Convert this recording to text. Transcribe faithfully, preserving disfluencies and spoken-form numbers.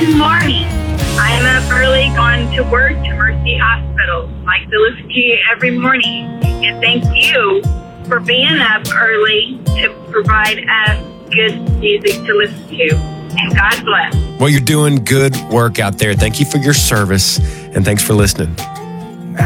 Good morning. I am up early going to work to Mercy Hospital. I like to listen to you every morning. And thank you for being up early to provide us good music to listen to. And God bless. Well, you're doing good work out there. Thank you for your service, and thanks for listening.